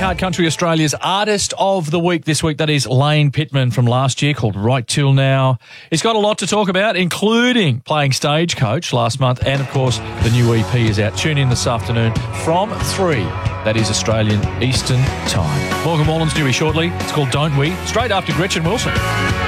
iHeart Country Australia's Artist of the Week this week. That is Lane Pittman from last year, called Right Till Now. He's got a lot to talk about, including playing Stagecoach last month, and of course the new EP is out. Tune in this afternoon from 3. That is Australian Eastern Time. Morgan Wallen's new shortly. It's called Don't We? Straight after Gretchen Wilson.